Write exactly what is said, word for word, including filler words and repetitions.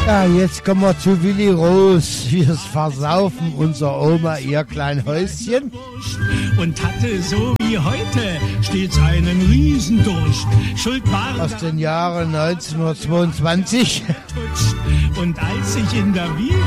Ja, jetzt kommen wir zu Willi Roos. Wir versaufen unser Oma ihr klein Häuschen. Und hatte so wie heute stets einen Riesendurst. Schuld war aus den Jahren neunzehnhundertzweiundzwanzig. Und als ich in der Wiege